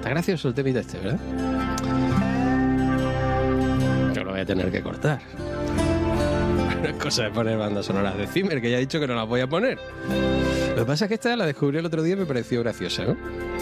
Está gracioso el temita este, ¿verdad? Yo lo voy a tener que cortar. No es cosa de poner bandas sonoras de Zimmer, que ya he dicho que no las voy a poner. Lo que pasa es que esta la descubrí el otro día y me pareció graciosa, ¿no?